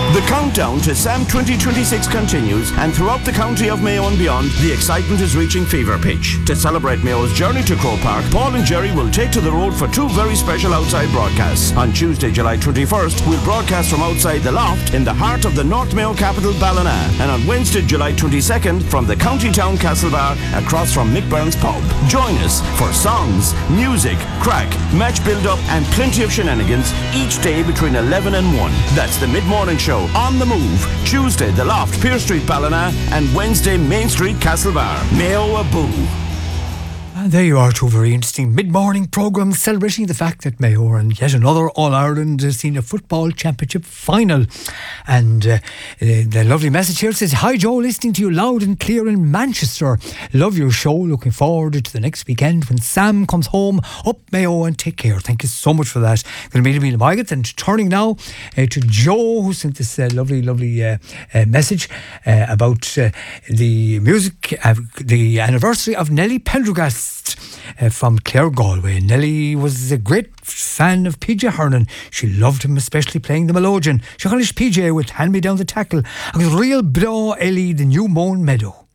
The countdown to SAM 2026 continues, and throughout the county of Mayo and beyond, the excitement is reaching fever pitch. To celebrate Mayo's journey to Croke Park, Paul and Jerry will take to the road for two very special outside broadcasts. On Tuesday, July 21st, we'll broadcast from outside the Loft in the heart of the North Mayo capital, Ballina, and on Wednesday, July 22nd, from the county town Castlebar across from Mick Burns Pub. Join us for songs, music, crack, match build-up, and plenty of shenanigans each day between 11 and 1. That's the mid-morning show On the Move. Tuesday, The Loft, Pier Street, Ballina, and Wednesday, Main Street, Castlebar. Mayo a boo. And there you are, two very interesting mid-morning programmes celebrating the fact that Mayo are in yet another All-Ireland Senior Football Championship final. And the lovely message here says, "Hi Joe, listening to you loud and clear in Manchester. Love your show. Looking forward to the next weekend when Sam comes home. Up Mayo and take care." Thank you so much for that. Going to meet Migat, and turning now to Joe, who sent this lovely message about the music, the anniversary of Nellie Pendergast from Clare, Galway. Nellie was a great fan of PJ Hernan. She loved him, especially playing the melodeon. She calls PJ with Hand Me Down the Tackle. And real bra Ellie the New Mown Meadow.